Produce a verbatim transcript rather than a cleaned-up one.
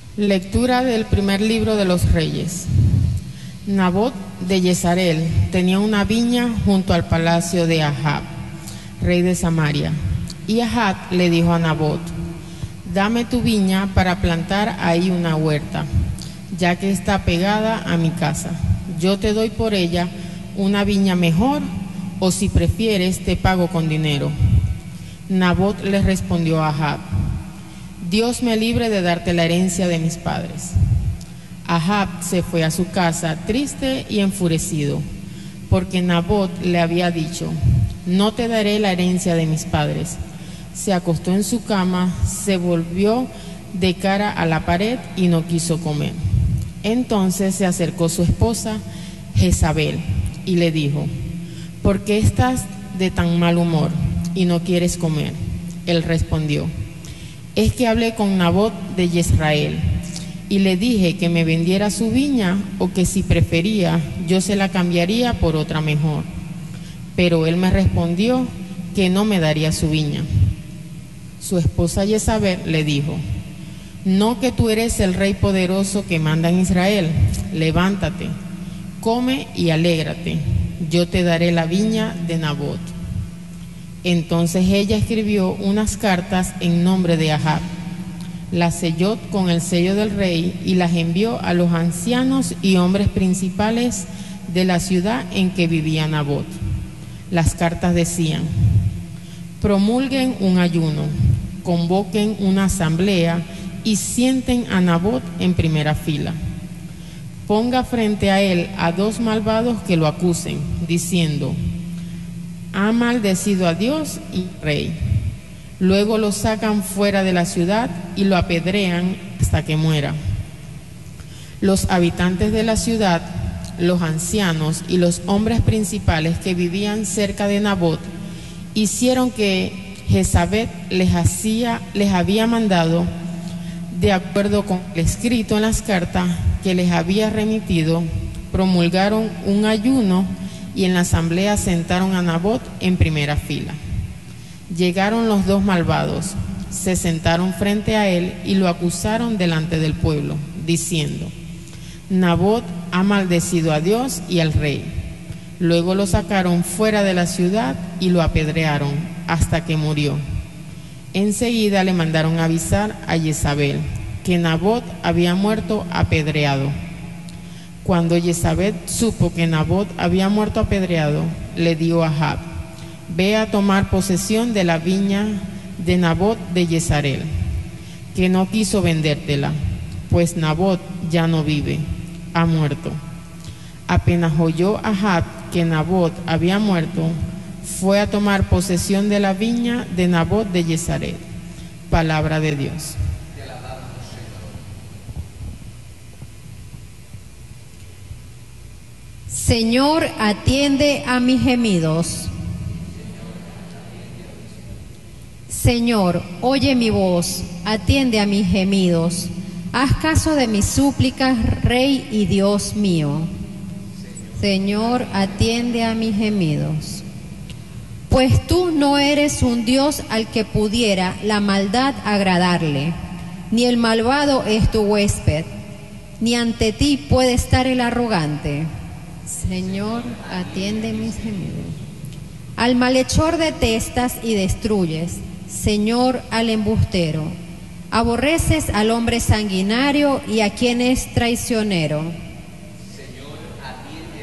Lectura del primer libro de los Reyes. Nabot de Jezreel tenía una viña junto al palacio de Ahab, rey de Samaria. Y Ahab le dijo a Nabot: dame tu viña para plantar ahí una huerta, ya que está pegada a mi casa. Yo te doy por ella una viña mejor, o si prefieres te pago con dinero. Nabot le respondió a Ahab: Dios me libre de darte la herencia de mis padres. Ahab se fue a su casa triste y enfurecido, porque Nabot le había dicho: no te daré la herencia de mis padres. Se acostó en su cama, se volvió de cara a la pared y no quiso comer. Entonces se acercó su esposa Jezabel y le dijo: ¿por qué estás de tan mal humor y no quieres comer? Él respondió: es que hablé con Nabot de Jezreel y le dije que me vendiera su viña, o que si prefería yo se la cambiaría por otra mejor. Pero él me respondió que no me daría su viña. Su esposa Jezabel le dijo: no, que tú eres el rey poderoso que manda en Israel. Levántate, come y alégrate, yo te daré la viña de Nabot. Entonces ella escribió unas cartas en nombre de Ahab, las selló con el sello del rey y las envió a los ancianos y hombres principales de la ciudad en que vivía Nabot. Las cartas decían: promulguen un ayuno, convoquen una asamblea y sienten a Nabot en primera fila. Ponga frente a él a dos malvados que lo acusen, diciendo: ha maldecido a Dios y al rey. Luego lo sacan fuera de la ciudad y lo apedrean hasta que muera. Los habitantes de la ciudad, los ancianos y los hombres principales que vivían cerca de Nabot hicieron que Jezabel les, hacía, les había mandado, de acuerdo con el escrito en las cartas que les había remitido, promulgaron un ayuno y en la asamblea sentaron a Nabot en primera fila. Llegaron los dos malvados, se sentaron frente a él y lo acusaron delante del pueblo, diciendo: Nabot ha maldecido a Dios y al rey. Luego lo sacaron fuera de la ciudad y lo apedrearon hasta que murió. Enseguida le mandaron avisar a Jezabel que Nabot había muerto apedreado. Cuando Jezabel supo que Nabot había muerto apedreado, le dio a Ahab: ve a tomar posesión de la viña de Nabot de Jezreel, que no quiso vendértela, pues Nabot ya no vive, ha muerto. Apenas oyó Ahab que Nabot había muerto, fue a tomar posesión de la viña de Nabot de Jezreel. Palabra de Dios. Señor, atiende a mis gemidos. Señor, oye mi voz, atiende a mis gemidos. Haz caso de mis súplicas, Rey y Dios mío. Señor, atiende a mis gemidos. Pues tú no eres un Dios al que pudiera la maldad agradarle, ni el malvado es tu huésped, ni ante ti puede estar el arrogante. Señor, atiende mis gemidos. Al malhechor detestas y destruyes, Señor, al embustero. Aborreces al hombre sanguinario y a quien es traicionero.